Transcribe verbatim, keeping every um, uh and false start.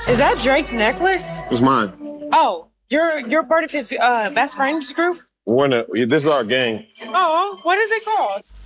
Is that Drake's necklace? It's mine. Oh, you're you're part of his uh, best friends group? We're in a, this is our gang. Oh, what is it called?